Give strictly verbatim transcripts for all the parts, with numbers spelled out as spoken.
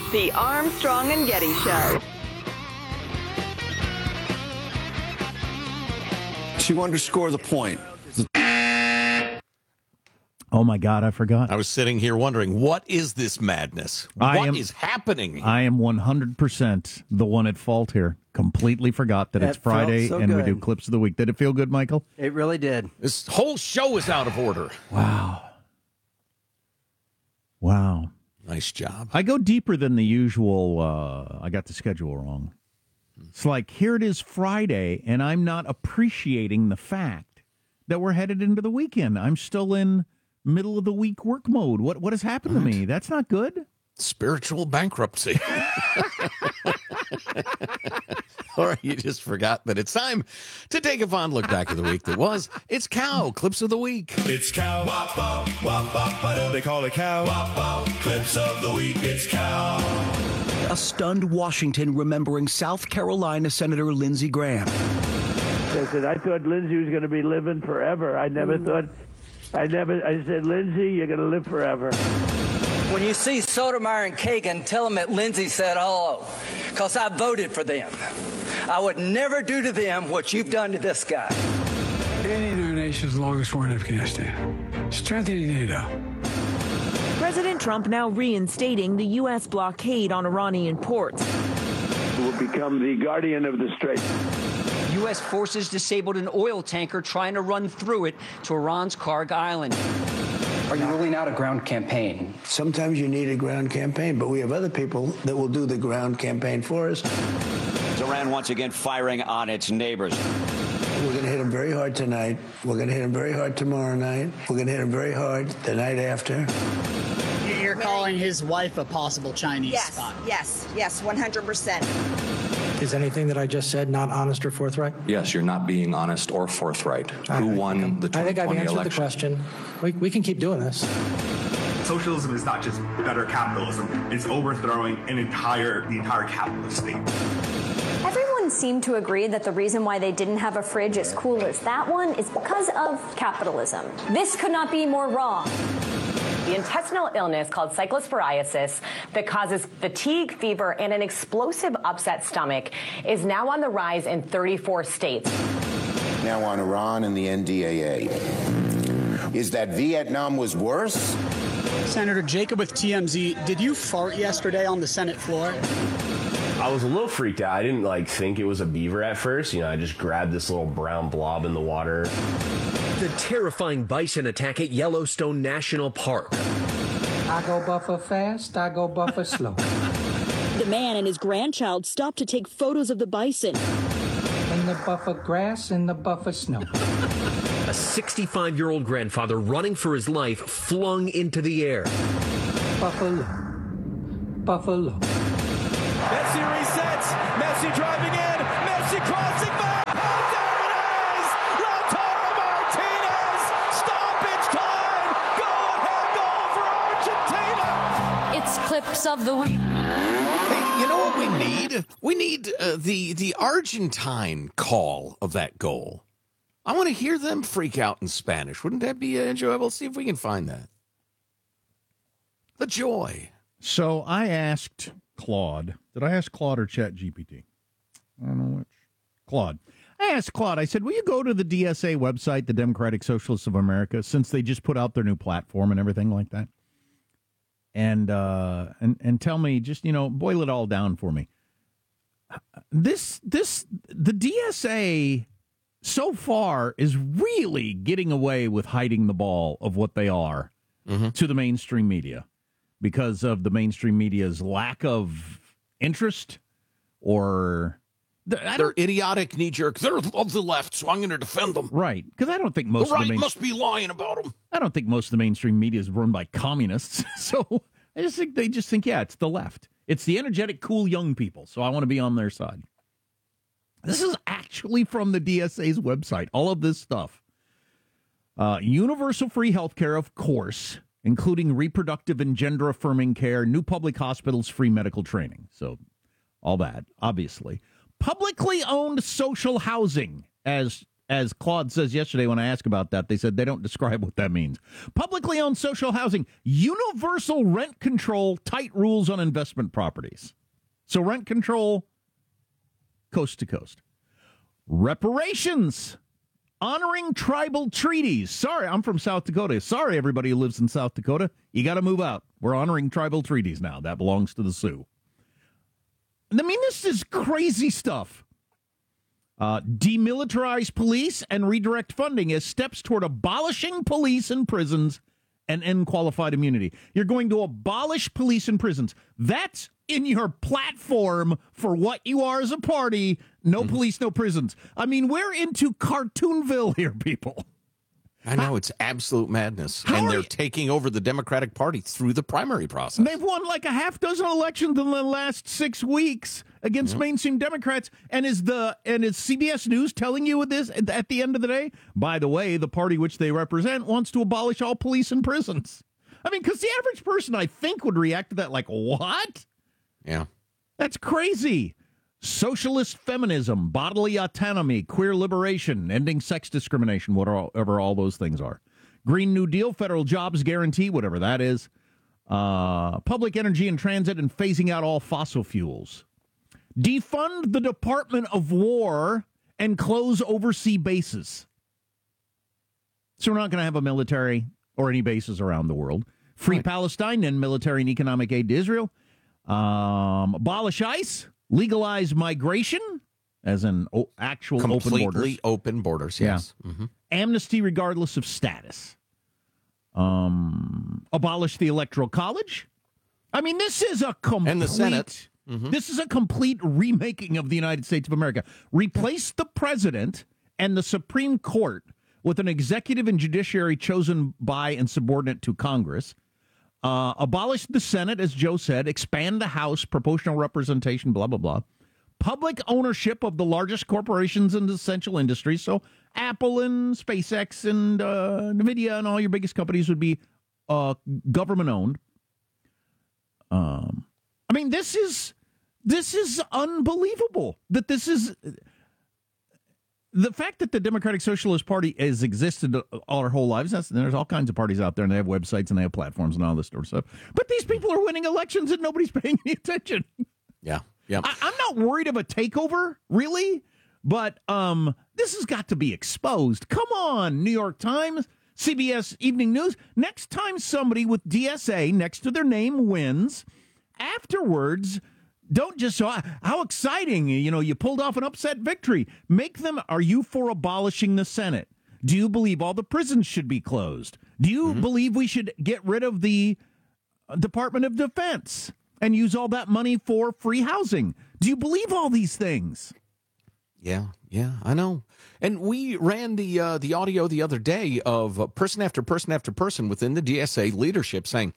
The Armstrong and Getty Show. To underscore the point. Oh, my God, I forgot. I was sitting here wondering, what is this madness? I What am- is happening? I am one hundred percent the one at fault here. Completely forgot that That it's Friday felt so and we good. do clips of the week. Did it feel good, Michael? It really did. This whole show is out of order. Wow. Wow. Nice job. I go deeper than the usual. Uh, I got the schedule wrong. It's like, here it is Friday, and I'm not appreciating the fact that we're headed into the weekend. I'm still in middle of the week work mode. What what has happened to me? That's not good. Spiritual bankruptcy. Or you just forgot that it's time to take a fond look back at the week that was. It's Cow Clips of the Week. It's Cow. Wop, wop, wop, wop, ba-da. They call it Cow. Wop, wop. Clips of the week. It's Cow. A stunned Washington remembering South Carolina Senator Lindsey Graham. I said, I thought Lindsey was going to be living forever. I never thought, I never, I said, Lindsey, you're going to live forever. When you see Sotomayor and Kagan, tell them that Lindsey said hello, because I voted for them. I would never do to them what you've done to this guy. Ending our nation's longest war in Afghanistan. Strengthening NATO. President Trump now reinstating the U S blockade on Iranian ports. Will become the guardian of the strait. U S forces disabled an oil tanker trying to run through it to Iran's Karg Island. Are you ruling out a ground campaign? Sometimes you need a ground campaign, but we have other people that will do the ground campaign for us. Iran once again firing on its neighbors. We're going to hit them very hard tonight. We're going to hit them very hard tomorrow night. We're going to hit them very hard the night after. You're calling his wife a possible Chinese yes, spy. Yes, yes, one hundred percent. Is anything that I just said not honest or forthright? Yes, you're not being honest or forthright. I, Who won the I twenty think I've twenty answered election? the question. We, we can keep doing this. Socialism is not just better capitalism. It's overthrowing an entire, the entire capitalist state. Everyone seemed to agree that the reason why they didn't have a fridge as cool as that one is because of capitalism. This could not be more wrong. The intestinal illness called cyclosporiasis that causes fatigue, fever, and an explosive upset stomach is now on the rise in thirty-four states. Now on Iran and the N D A A. Is that Vietnam was worse? Senator Jacob with T M Z, did you fart yesterday on the Senate floor? I was a little freaked out. I didn't like think it was a beaver at first. You know, I just grabbed this little brown blob in the water. The terrifying bison attack at Yellowstone National Park. I go buffer fast, I go buffer slow. The man and his grandchild stopped to take photos of the bison. In the buffer grass, in the buffer snow. A sixty-five-year-old grandfather running for his life flung into the air. Buffalo. Buffalo. Messi resets. Messi driving in. Messi crossing back. Oh, there it is! Lautaro Martinez. Stoppage time. Go ahead goal for Argentina. It's clips of the week. Hey, you know what we need? We need uh, the the Argentine call of that goal. I want to hear them freak out in Spanish. Wouldn't that be uh, enjoyable? See if we can find that. The joy. So I asked Claude. Did I ask Claude or Chat G P T? I don't know which. Claude. I asked Claude, I said, will you go to the D S A website, the Democratic Socialists of America, since they just put out their new platform and everything like that? And uh, and and tell me, just, you know, boil it all down for me. This, this, the D S A so far is really getting away with hiding the ball of what they are mm-hmm. to the mainstream media because of the mainstream media's lack of interest or... They're idiotic knee-jerk. They're of the left, so I'm going to defend them. Right, because I don't think most the right of the main... must be lying about them. I don't think most of the mainstream media is run by communists. So I just think they just think, yeah, it's the left. It's the energetic, cool young people. So I want to be on their side. This is actually from the D S A's website. All of this stuff. Uh, universal free health care, of course, including reproductive and gender-affirming care, new public hospitals, free medical training. So all that, obviously. Publicly owned social housing as as Claude says yesterday when I asked about that, they said they don't describe what that means. Publicly owned social housing, universal rent control, tight rules on investment properties. So rent control, coast to coast. Reparations, honoring tribal treaties. Sorry, I'm from South Dakota. Sorry, everybody who lives in South Dakota. You got to move out. We're honoring tribal treaties now. That belongs to the Sioux. I mean, this is crazy stuff. Uh, demilitarize police and redirect funding as steps toward abolishing police and prisons and end qualified immunity. You're going to abolish police and prisons. That's in your platform for what you are as a party. No mm-hmm. police, no prisons. I mean, we're into Cartoonville here, people. I know, it's absolute madness. How and they're you, taking over the Democratic Party through the primary process. They've won like a half dozen elections in the last six weeks against yep. mainstream Democrats. And is the and is C B S News telling you this at the end of the day? By the way, the party which they represent wants to abolish all police and prisons. I mean, because the average person, I think, would react to that like, what? Yeah. That's crazy. Socialist feminism, bodily autonomy, queer liberation, ending sex discrimination, whatever all those things are. Green New Deal, federal jobs guarantee, whatever that is. Uh, public energy and transit, and phasing out all fossil fuels. Defund the Department of War and close overseas bases. So we're not going to have a military or any bases around the world. Free right. Palestine and military and economic aid to Israel. Um, abolish ICE. Legalize migration, as in o- actual completely open borders. open borders, yes. Yeah. Mm-hmm. Amnesty regardless of status. Um, abolish the Electoral College. I mean, this is a complete... And the Senate. Mm-hmm. This is a complete remaking of the United States of America. Replace the president and the Supreme Court with an executive and judiciary chosen by and subordinate to Congress. Uh, abolish the Senate, as Joe said, expand the House, proportional representation, blah, blah, blah. Public ownership of the largest corporations in essential industries. So Apple and SpaceX and uh, NVIDIA and all your biggest companies would be uh, government-owned. Um, I mean, this is this is unbelievable that this is... The fact that the Democratic Socialist Party has existed all our whole lives, that's, there's all kinds of parties out there, and they have websites, and they have platforms, and all this sort of stuff. But these people are winning elections, and nobody's paying any attention. Yeah, yeah. I, I'm not worried of a takeover, really, but um, this has got to be exposed. Come on, New York Times, C B S Evening News. Next time somebody with D S A next to their name wins, afterwards... Don't just, so how exciting, you know, you pulled off an upset victory. Make them, are you for abolishing the Senate? Do you believe all the prisons should be closed? Do you mm-hmm. believe we should get rid of the Department of Defense and use all that money for free housing? Do you believe all these things? Yeah, yeah, I know. And we ran the uh, the audio the other day of uh, person after person after person within the D S A leadership saying,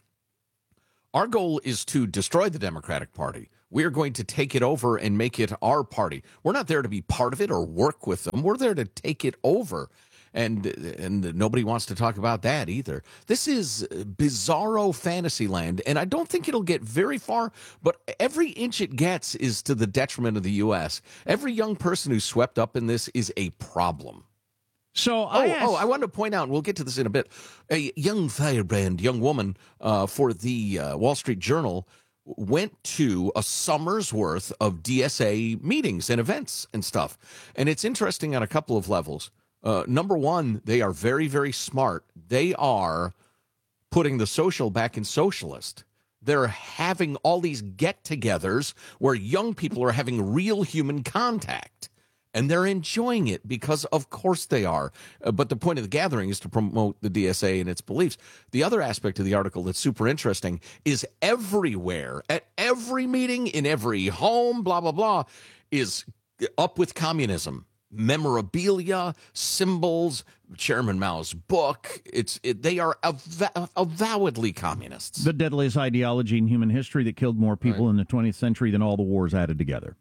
our goal is to destroy the Democratic Party. We are going to take it over and make it our party. We're not there to be part of it or work with them. We're there to take it over. And and nobody wants to talk about that either. This is bizarro fantasy land, and I don't think it'll get very far, but every inch it gets is to the detriment of the U S. Every young person who's swept up in this is a problem. So I oh, asked, oh, I wanted to point out, and we'll get to this in a bit, a young firebrand, young woman uh, for the uh, Wall Street Journal went to a summer's worth of D S A meetings and events and stuff. And it's interesting on a couple of levels. Uh, number one, they are very, very smart. They are putting the social back in socialist. They're having all these get-togethers where young people are having real human contact. And they're enjoying it because, of course, they are. Uh, but the point of the gathering is to promote the D S A and its beliefs. The other aspect of the article that's super interesting is everywhere, at every meeting, in every home, blah, blah, blah, is up with communism. Memorabilia, symbols, Chairman Mao's book. It's it, They are avo- avowedly communists. The deadliest ideology in human history that killed more people right. in the twentieth century than all the wars added together.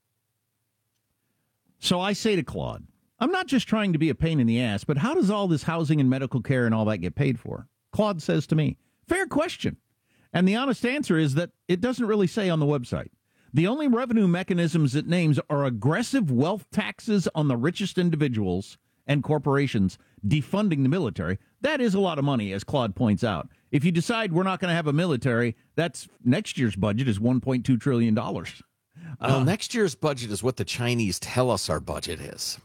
So I say to Claude, I'm not just trying to be a pain in the ass, but how does all this housing and medical care and all that get paid for? Claude says to me, fair question. And the honest answer is that it doesn't really say on the website. The only revenue mechanisms it names are aggressive wealth taxes on the richest individuals and corporations defunding the military. That is a lot of money, as Claude points out. If you decide we're not going to have a military, that's next year's budget is one point two trillion dollars. Well, Uh, next year's budget is what the Chinese tell us our budget is.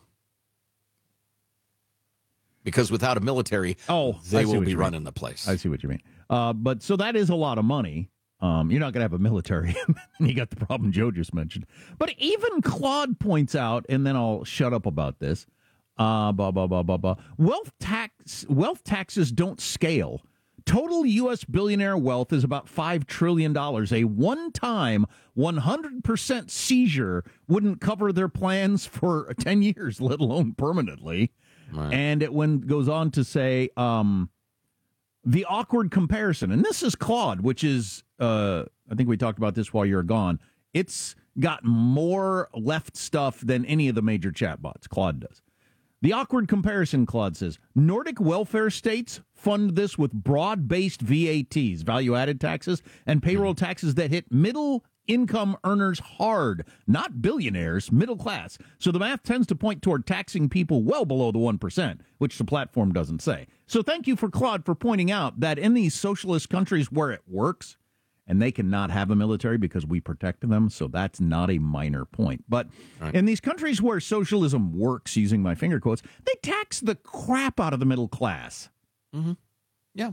Because without a military, oh, they I see will what be you running mean. the place. I see what you mean. Uh, but so that is a lot of money. Um, you're not going to have a military. And you got the problem Joe just mentioned. But even Claude points out, and then I'll shut up about this. Uh, blah, blah, blah, blah, blah. Wealth tax, wealth taxes don't scale. Total U S billionaire wealth is about five trillion dollars. A one-time one hundred percent seizure wouldn't cover their plans for ten years, let alone permanently. Right. And it when goes on to say um, the awkward comparison. And this is Claude, which is, uh, I think we talked about this while you're gone. It's got more left stuff than any of the major chatbots. Claude does. The awkward comparison, Claude says, Nordic welfare states fund this with broad-based V A Ts, value-added taxes, and payroll taxes that hit middle-income earners hard, not billionaires, middle class. So the math tends to point toward taxing people well below the one percent, which the platform doesn't say. So thank you for Claude for pointing out that in these socialist countries where it works, and they cannot have a military because we protect them, so that's not a minor point. But right. in these countries where socialism works, using my finger quotes, they tax the crap out of the middle class. Mm-hmm. Yeah.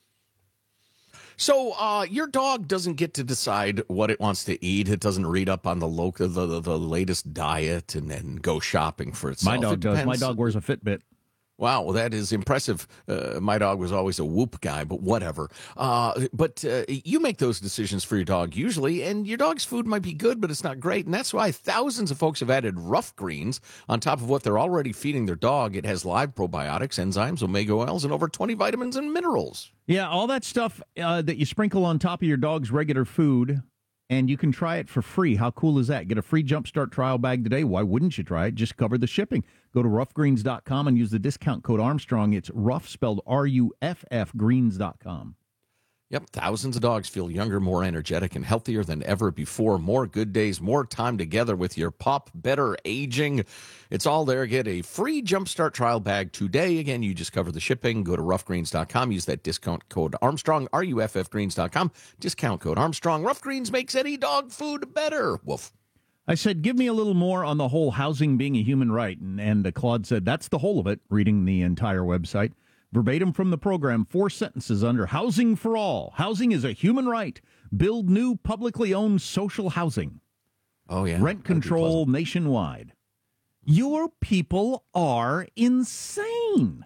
So uh, your dog doesn't get to decide what it wants to eat. It doesn't read up on the local, the, the, the latest diet and then go shopping for itself. My dog it does. depends. My dog wears a Fitbit. Wow, well, that is impressive. Uh, my dog was always a Whoop guy, but whatever. Uh, but uh, you make those decisions for your dog usually, and your dog's food might be good, but it's not great. And that's why thousands of folks have added Rough Greens on top of what they're already feeding their dog. It has live probiotics, enzymes, omega oils, and over twenty vitamins and minerals. Yeah, all that stuff uh, that you sprinkle on top of your dog's regular food, and you can try it for free. How cool is that? Get a free Jumpstart trial bag today. Why wouldn't you try it? Just cover the shipping. Go to rough greens dot com and use the discount code Armstrong. It's rough, spelled R U F F, greens dot com. Yep, thousands of dogs feel younger, more energetic, and healthier than ever before. More good days, more time together with your pup, better aging. It's all there. Get a free Jumpstart trial bag today. Again, you just cover the shipping. Go to rough greens dot com. Use that discount code Armstrong, R U F F, greens dot com. Discount code Armstrong. Rough Greens makes any dog food better. Woof. I said, give me a little more on the whole housing being a human right. And, and uh, Claude said, that's the whole of it, reading the entire website. Verbatim from the program, four sentences under Housing for All. Housing is a human right. Build new publicly owned social housing. Oh, yeah. Rent control nationwide. Your people are insane.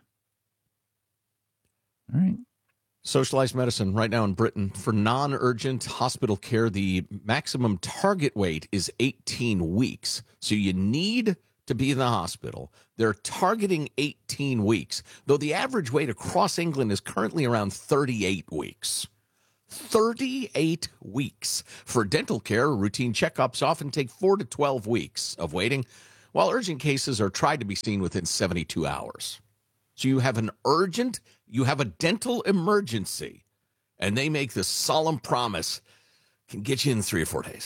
All right. Socialized medicine right now in Britain. For non-urgent hospital care, the maximum target wait is eighteen weeks. So you need to be in the hospital. They're targeting eighteen weeks, though the average wait across England is currently around thirty-eight weeks. thirty-eight weeks. For dental care, routine checkups often take four to twelve weeks of waiting, while urgent cases are tried to be seen within seventy-two hours. So you have an urgent, you have a dental emergency, and they make this solemn promise, can get you in three or four days.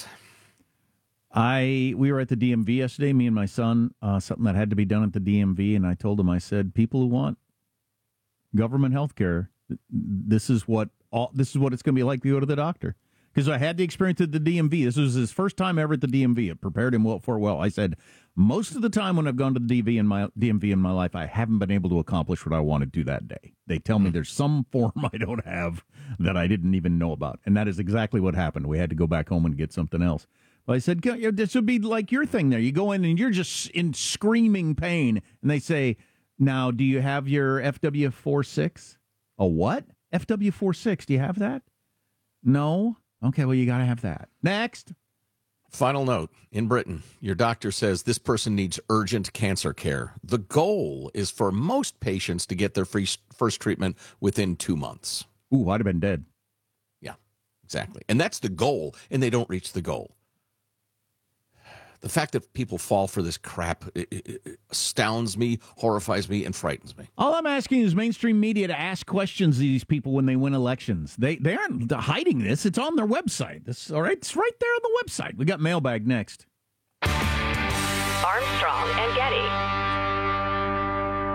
I we were at the D M V yesterday, me and my son, uh, something that had to be done at the D M V, and I told him, I said, people who want government health care, this is what all, this is what it's going to be like to go to the doctor. Because I had the experience at the D M V. This was his first time ever at the D M V. It prepared him well for well. I said, most of the time when I've gone to the D M V in my D M V in my life, I haven't been able to accomplish what I want to do that day. They tell me there's some form I don't have that I didn't even know about. And that is exactly what happened. We had to go back home and get something else. But I said, this would be like your thing there. You go in and you're just in screaming pain. And they say, now, do you have your F W forty-six? A what? F W forty-six, do you have that? No? Okay, well, you got to have that. Next. Final note. In Britain, your doctor says this person needs urgent cancer care. The goal is for most patients to get their free first treatment within two months. Ooh, I'd have been dead. Yeah, exactly. And that's the goal, and they don't reach the goal. The fact that people fall for this crap it, it, it astounds me, horrifies me, and frightens me. All I'm asking is mainstream media to ask questions to these people when they win elections. They they aren't hiding this. It's on their website. This, all right, it's right there on the website. We got mailbag next. Armstrong and Getty.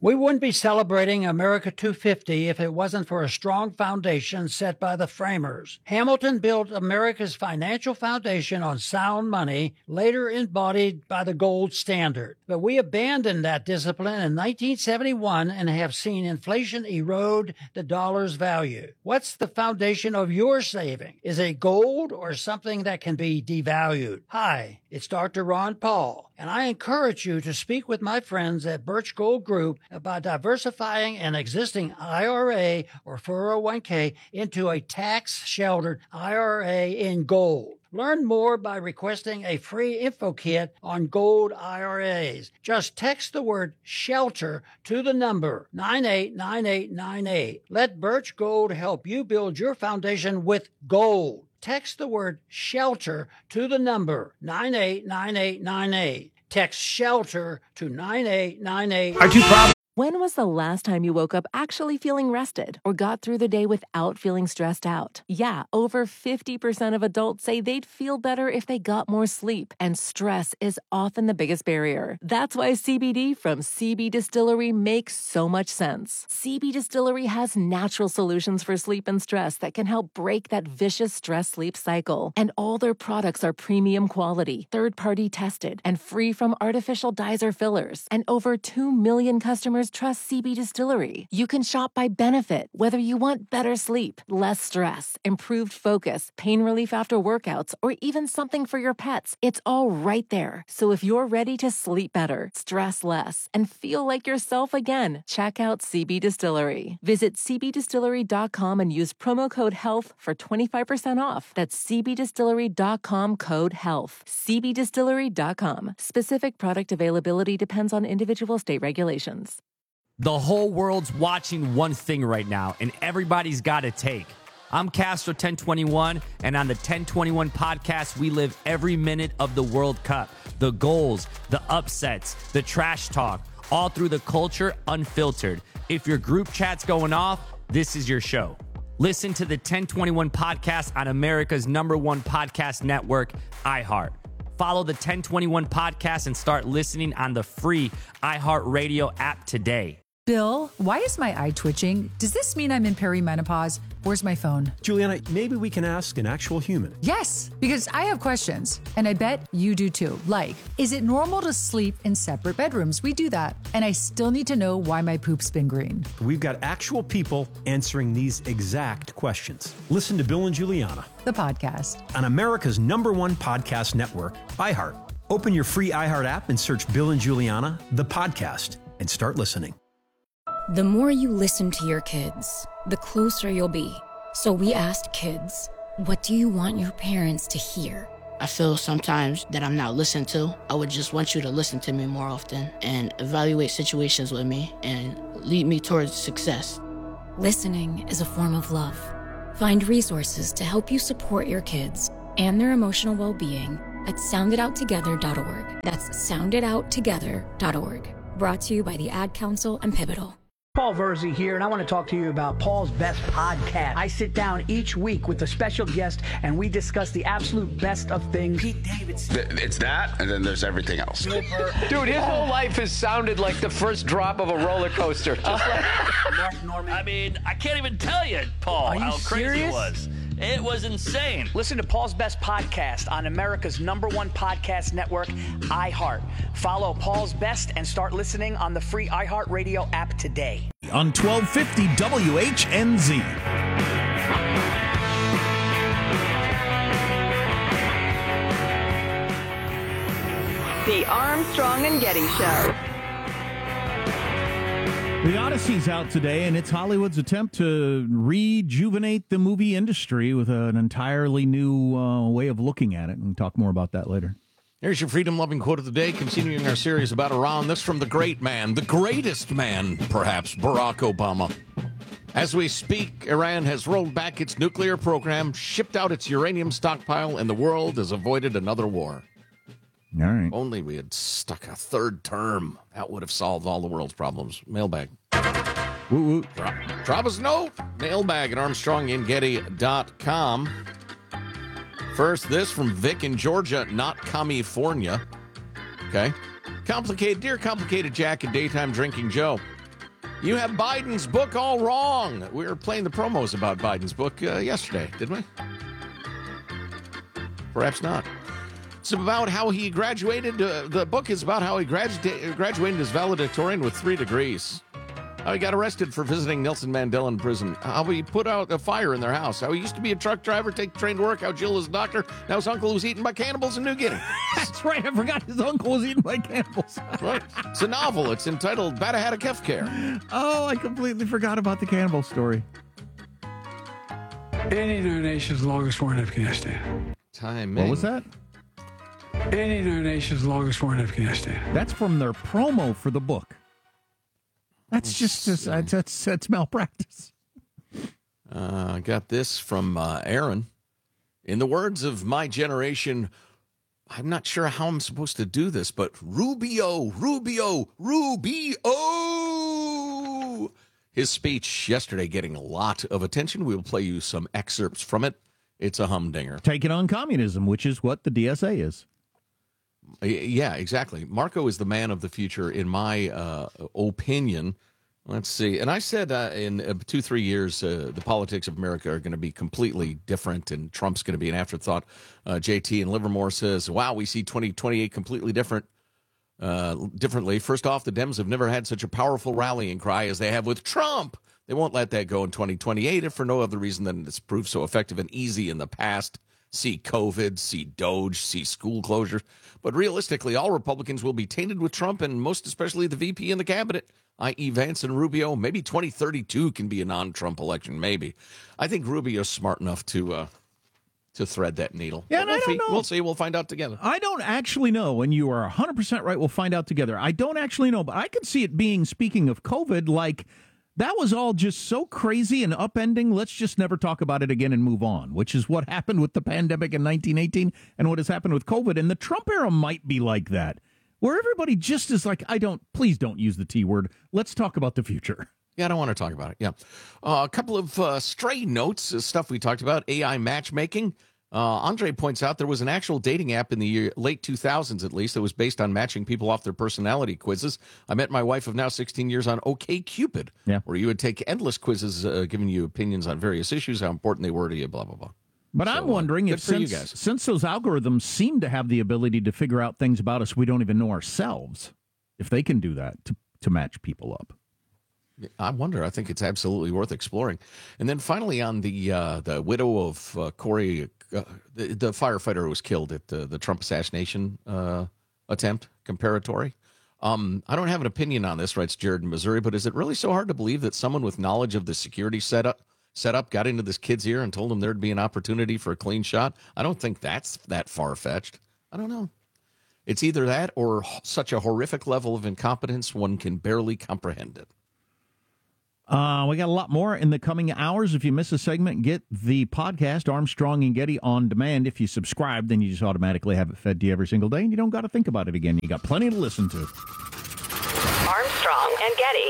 We wouldn't be celebrating America two fifty if it wasn't for a strong foundation set by the framers. Hamilton built America's financial foundation on sound money, later embodied by the gold standard. But we abandoned that discipline in nineteen seventy-one and have seen inflation erode the dollar's value. What's the foundation of your saving? Is it gold or something that can be devalued? Hi, it's Doctor Ron Paul, and I encourage you to speak with my friends at Birch Gold Group about diversifying an existing I R A or four oh one k into a tax-sheltered I R A in gold. Learn more by requesting a free info kit on gold I R As. Just text the word SHELTER to the number nine eight nine eight nine eight. Let Birch Gold help you build your foundation with gold. Text the word SHELTER to the number nine eight nine eight nine eight. Text SHELTER to nine eight nine eight. Our two problems. When was the last time you woke up actually feeling rested or got through the day without feeling stressed out? Yeah, over fifty percent of adults say they'd feel better if they got more sleep, and stress is often the biggest barrier. That's why C B D from C B Distillery makes so much sense. C B Distillery has natural solutions for sleep and stress that can help break that vicious stress-sleep cycle. And all their products are premium quality, third-party tested, and free from artificial dyes or fillers. And over two million customers trust C B Distillery. You can shop by benefit, whether you want better sleep, less stress, improved focus, pain relief after workouts, or even something for your pets. It's all right there. So if you're ready to sleep better, stress less, and feel like yourself again, check out C B Distillery. Visit c b distillery dot com and use promo code HEALTH for twenty-five percent off. That's c b distillery dot com code HEALTH. c b distillery dot com. Specific product availability depends on individual state regulations. The whole world's watching one thing right now, and everybody's got a take. I'm Castro ten twenty-one, and on the ten twenty-one podcast, we live every minute of the World Cup. The goals, the upsets, the trash talk, all through the culture, unfiltered. If your group chat's going off, this is your show. Listen to the ten twenty-one podcast on America's number one podcast network, iHeart. Follow the ten twenty-one podcast and start listening on the free iHeartRadio app today. Bill, why is my eye twitching? Does this mean I'm in perimenopause? Where's my phone? Juliana, maybe we can ask an actual human. Yes, because I have questions, and I bet you do too. Like, is it normal to sleep in separate bedrooms? We do that. And I still need to know why my poop's been green. We've got actual people answering these exact questions. Listen to Bill and Juliana, the podcast, on America's number one podcast network, iHeart. Open your free iHeart app and search Bill and Juliana, the podcast, and start listening. The more you listen to your kids, the closer you'll be. So we asked kids, what do you want your parents to hear? I feel sometimes that I'm not listened to. I would just want you to listen to me more often and evaluate situations with me and lead me towards success. Listening is a form of love. Find resources to help you support your kids and their emotional well-being at sound it out together dot org. That's sound it out together dot org. Brought to you by the Ad Council and Pivotal. Paul Verzi here, and I want to talk to you about Paul's Best Podcast. I sit down each week with a special guest, and we discuss the absolute best of things. Pete Davidson. It's that, and then there's everything else. Dude, his whole life has sounded like the first drop of a roller coaster. Just like Mark Norman. I mean, I can't even tell you, Paul, Are you how crazy serious? it was. It was insane. Listen to Paul's Best Podcast on America's number one podcast network, iHeart. Follow Paul's Best and start listening on the free iHeartRadio app today. On twelve fifty W H N Z. The Armstrong and Getty Show. The Odyssey's out today, and it's Hollywood's attempt to rejuvenate the movie industry with an entirely new uh, way of looking at it. And we'll talk more about that later. Here's your freedom-loving quote of the day, continuing our series about Iran. This from the great man, the greatest man, perhaps, Barack Obama. As we speak, Iran has rolled back its nuclear program, shipped out its uranium stockpile, and the world has avoided another war. All right. If only we had stuck a third term. That would have solved all the world's problems. Mailbag. Woo woo. Drop, drop us a note. Mailbag at armstrong and getty dot com. First, this from Vic in Georgia, not California. Okay. Complicated, dear complicated Jack and daytime drinking Joe. You have Biden's book all wrong. We were playing the promos about Biden's book uh, yesterday, didn't we? Perhaps not. It's about how he graduated. Uh, the book is about how he gradu- graduated as valedictorian with three degrees. How he got arrested for visiting Nelson Mandela in prison. How he put out a fire in their house. How he used to be a truck driver, take the train to work. How Jill was a doctor. Now his uncle was eaten by cannibals in New Guinea. That's right. I forgot his uncle was eaten by cannibals. Right. It's a novel. It's entitled Bada Had a Kefkare. Oh, I completely forgot about the cannibal story. eighty-nine nations, longest war in Afghanistan. Time. What was that? eighty-nine nations, longest war in Afghanistan. That's from their promo for the book. That's just that's, that's, that's malpractice. Uh, I got this from uh, Aaron. In the words of my generation, I'm not sure how I'm supposed to do this, but Rubio, Rubio, Rubio. His speech yesterday getting a lot of attention. We'll play you some excerpts from it. It's a humdinger. Take it on communism, which is what the D S A is. Yeah, exactly. Marco is the man of the future, in my uh, opinion. Let's see. And I said uh, in uh, two, three years, uh, the politics of America are going to be completely different, and Trump's going to be an afterthought. Uh, J T in Livermore says, wow, we see twenty twenty-eight completely different. Uh, differently. First off, the Dems have never had such a powerful rallying cry as they have with Trump. They won't let that go in twenty twenty-eight, if for no other reason than it's proved so effective and easy in the past. See COVID, see Doge, see school closures. But realistically, all Republicans will be tainted with Trump, and most especially the V P and the cabinet, that is. Vance and Rubio. Maybe twenty thirty-two can be a non-Trump election, maybe. I think Rubio's smart enough to uh, to thread that needle. Yeah, and we'll I don't see. know. We'll see. We'll find out together. I don't actually know, and you are one hundred percent right. We'll find out together. I don't actually know, but I could see it being, speaking of COVID, like that was all just so crazy and upending. Let's just never talk about it again and move on, which is what happened with the pandemic in nineteen eighteen and what has happened with COVID. And the Trump era might be like that, where everybody just is like, I don't, please don't use the T word. Let's talk about the future. Yeah, I don't want to talk about it. Yeah. Uh, a couple of uh, stray notes, uh, stuff we talked about, A I matchmaking. Uh, Andre points out there was an actual dating app in the year, late two thousands, at least, that was based on matching people off their personality quizzes. I met my wife of now sixteen years on OkCupid, yeah. where you would take endless quizzes uh, giving you opinions on various issues, how important they were to you, blah, blah, blah. But so, I'm wondering uh, if since, since, since those algorithms seem to have the ability to figure out things about us we don't even know ourselves, if they can do that to, to match people up. I wonder. I think it's absolutely worth exploring. And then finally on the uh, the widow of uh, Corey, uh, the, the firefighter who was killed at the, the Trump assassination uh, attempt, comparatory. Um, I don't have an opinion on this, writes Jared in Missouri, but is it really so hard to believe that someone with knowledge of the security setup setup got into this kid's ear and told him there'd be an opportunity for a clean shot? I don't think that's that far-fetched. I don't know. It's either that or such a horrific level of incompetence one can barely comprehend it. Uh, we got a lot more in the coming hours. If you miss a segment, get the podcast Armstrong and Getty on demand. If you subscribe, then you just automatically have it fed to you every single day, and you don't got to think about it again. You got plenty to listen to. Armstrong and Getty.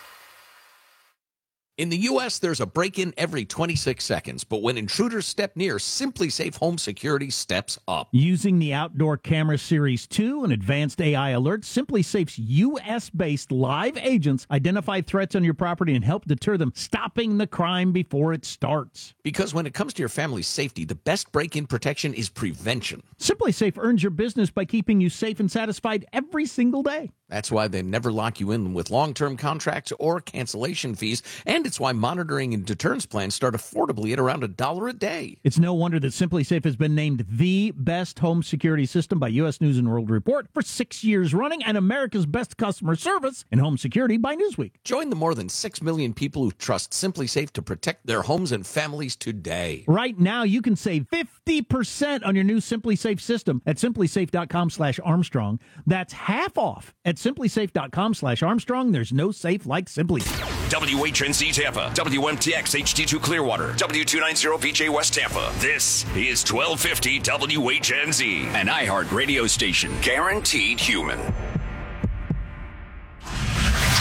In the U S, there's a break-in every twenty-six seconds, but when intruders step near, SimpliSafe Home Security steps up. Using the Outdoor Camera Series two and advanced A I alerts, SimpliSafe's U S-based live agents identify threats on your property and help deter them, stopping the crime before it starts. Because when it comes to your family's safety, the best break-in protection is prevention. SimpliSafe earns your business by keeping you safe and satisfied every single day. That's why they never lock you in with long-term contracts or cancellation fees, and it's why monitoring and deterrence plans start affordably at around a dollar a day. It's no wonder that SimpliSafe has been named the best home security system by U S News and World Report for six years running, and America's best customer service in home security by Newsweek. Join the more than six million people who trust SimpliSafe to protect their homes and families today. Right now, you can save fifty percent on your new SimpliSafe system at simplisafe.com slash Armstrong. That's half off at simplisafe.com slash Armstrong. There's no safe like SimpliSafe. W H N Z Tampa, W M T X H D two Clearwater, W two ninety V J West Tampa. This is twelve fifty W H N Z, an iHeart radio station, guaranteed human.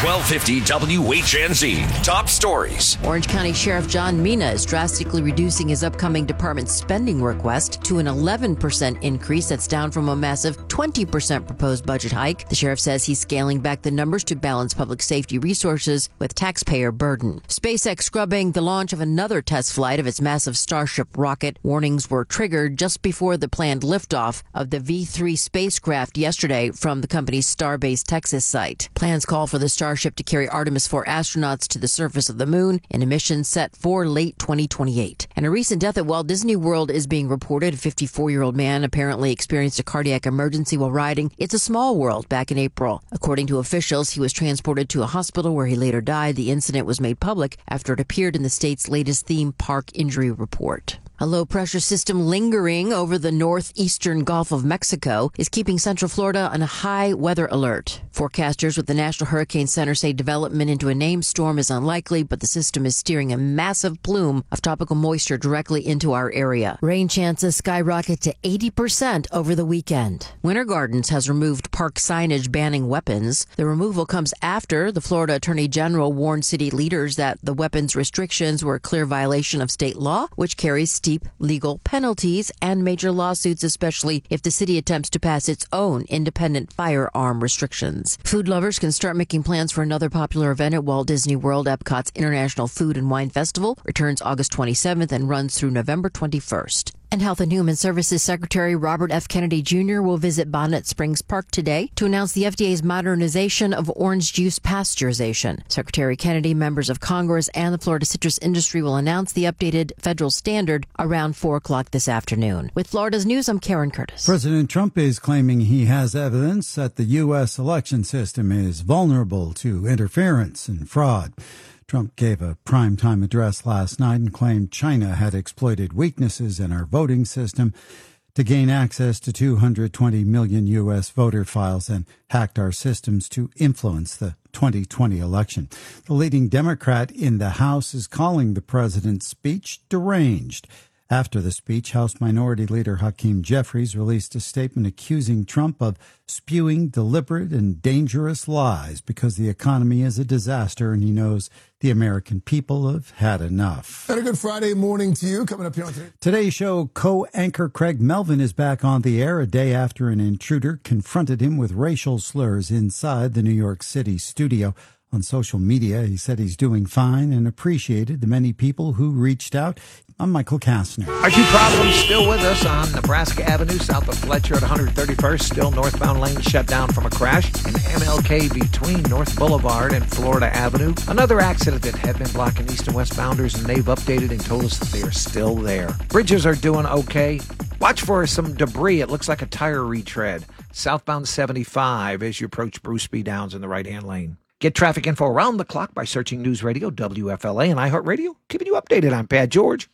twelve fifty W H N Z. Top stories. Orange County Sheriff John Mina is drastically reducing his upcoming department spending request to an eleven percent increase. That's down from a massive twenty percent proposed budget hike. The sheriff says he's scaling back the numbers to balance public safety resources with taxpayer burden. SpaceX scrubbing the launch of another test flight of its massive Starship rocket. Warnings were triggered just before the planned liftoff of the V three spacecraft yesterday from the company's Starbase Texas site. Plans call for the Starship to carry Artemis four astronauts to the surface of the moon in a mission set for late twenty twenty-eight. And a recent death at Walt Disney World is being reported. A fifty-four-year-old man apparently experienced a cardiac emergency while riding It's a Small World back in April. According to officials, he was transported to a hospital where he later died. The incident was made public after it appeared in the state's latest theme park injury report. A low-pressure system lingering over the northeastern Gulf of Mexico is keeping Central Florida on a high weather alert. Forecasters with the National Hurricane Center say development into a named storm is unlikely, but the system is steering a massive plume of tropical moisture directly into our area. Rain chances skyrocket to eighty percent over the weekend. Winter Gardens has removed park signage banning weapons. The removal comes after the Florida Attorney General warned city leaders that the weapons restrictions were a clear violation of state law, which carries steep legal penalties and major lawsuits, especially if the city attempts to pass its own independent firearm restrictions. Food lovers can start making plans for another popular event at Walt Disney World. Epcot's International Food and Wine Festival returns August twenty-seventh and runs through November twenty-first. And Health and Human Services Secretary Robert F. Kennedy Junior will visit Bonnet Springs Park today to announce the F D A's modernization of orange juice pasteurization. Secretary Kennedy, members of Congress, and the Florida citrus industry will announce the updated federal standard around four o'clock this afternoon. With Florida's News, I'm Karen Curtis. President Trump is claiming he has evidence that the U S election system is vulnerable to interference and fraud. Trump gave a primetime address last night and claimed China had exploited weaknesses in our voting system to gain access to two hundred twenty million U S voter files and hacked our systems to influence the twenty twenty election. The leading Democrat in the House is calling the president's speech deranged. After the speech, House Minority Leader Hakeem Jeffries released a statement accusing Trump of spewing deliberate and dangerous lies because the economy is a disaster and he knows the American people have had enough. And a good Friday morning to you. Coming up here on today. Today's show, co-anchor Craig Melvin is back on the air a day after an intruder confronted him with racial slurs inside the New York City studio. On social media, he said he's doing fine and appreciated the many people who reached out. I'm Michael Kastner. Our two problems still with us on Nebraska Avenue, south of Fletcher at one hundred thirty-first. Still northbound lane shut down from a crash. And M L K between North Boulevard and Florida Avenue. Another accident that had been blocking east and west boundaries, and they've updated and told us that they are still there. Bridges are doing okay. Watch for some debris. It looks like a tire retread. Southbound seventy-five as you approach Bruce B. Downs in the right-hand lane. Get traffic info around the clock by searching News Radio, W F L A, and iHeartRadio. Keeping you updated. I'm Pat George.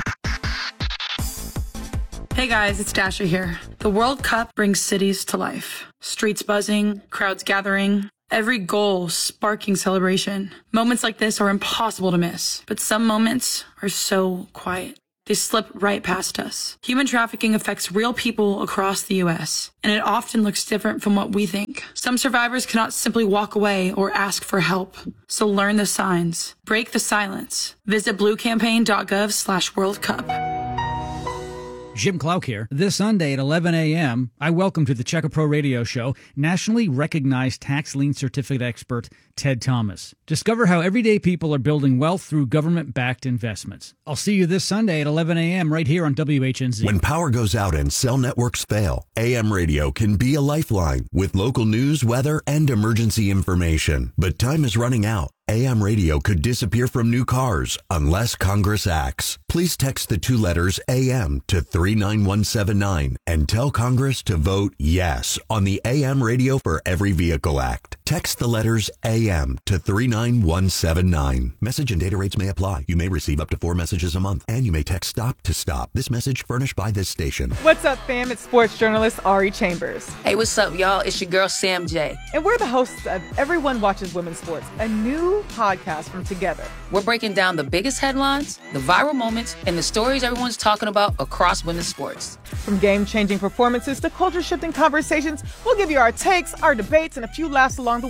Hey guys, it's Dasha here. The World Cup brings cities to life. Streets buzzing, crowds gathering, every goal sparking celebration. Moments like this are impossible to miss, but some moments are so quiet. They slip right past us. Human trafficking affects real people across the U S, and it often looks different from what we think. Some survivors cannot simply walk away or ask for help. So learn the signs. Break the silence. Visit bluecampaign.gov slash World Cup. Jim Clark here. This Sunday at eleven a.m., I welcome to the Checker Pro Radio Show nationally recognized tax lien certificate expert Ted Thomas. Discover how everyday people are building wealth through government-backed investments. I'll see you this Sunday at eleven a.m. right here on W H N Z. When power goes out and cell networks fail, A M radio can be a lifeline with local news, weather, and emergency information. But time is running out. A M radio could disappear from new cars unless Congress acts. Please text the two letters A M to three nine one seven nine and tell Congress to vote yes on the A M Radio for Every Vehicle Act. Text the letters A M to three nine one seven nine. Message and data rates may apply. You may receive up to four messages a month, and you may text STOP to STOP. This message furnished by this station. What's up, fam? It's sports journalist Ari Chambers. Hey, what's up, y'all? It's your girl, Sam J. And we're the hosts of Everyone Watches Women's Sports, a new podcast from Together. We're breaking down the biggest headlines, the viral moments, and the stories everyone's talking about across women's sports. From game-changing performances to culture-shifting conversations, we'll give you our takes, our debates, and a few laughs along the way.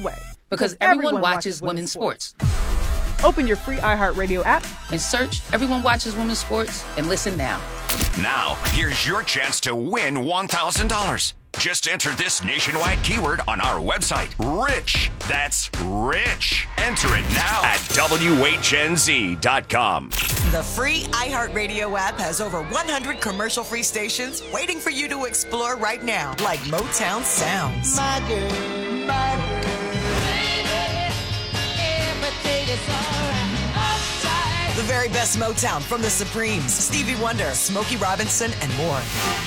Because everyone, everyone watches, watches women's sports. sports. Open your free iHeartRadio app and search Everyone Watches Women's Sports and listen now. Now, here's your chance to win one thousand dollars. Just enter this nationwide keyword on our website, RICH. That's RICH. Enter it now at W H N Z dot com. The free iHeartRadio app has over one hundred commercial-free stations waiting for you to explore right now, like Motown Sounds. My girl, my girl, baby, everything is all right. The very best Motown from the Supremes, Stevie Wonder, Smokey Robinson, and more.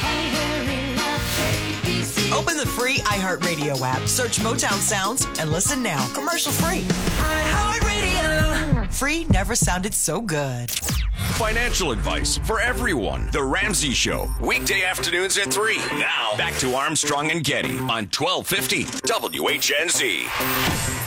Open the free iHeartRadio app, search Motown Sounds, and listen now. Commercial free. iHeartRadio. Free never sounded so good. Financial advice for everyone. The Ramsey Show, weekday afternoons at three. Now, back to Armstrong and Getty on twelve fifty W H N Z.